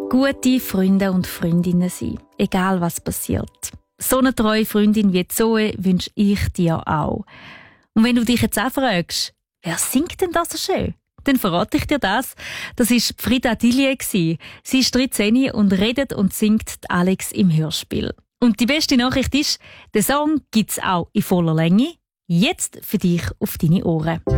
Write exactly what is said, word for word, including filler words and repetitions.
Gute Freunde und Freundinnen sein, egal was passiert. So eine treue Freundin wie Zoe wünsche ich dir auch. Und wenn du dich jetzt auch fragst, wer singt denn das so schön? Dann verrate ich dir das. Das war Frida Dillier. Sie ist dreizehn und redet und singt die Alex im Hörspiel. Und die beste Nachricht ist, den Song gibt's auch in voller Länge. Jetzt für dich auf deine Ohren.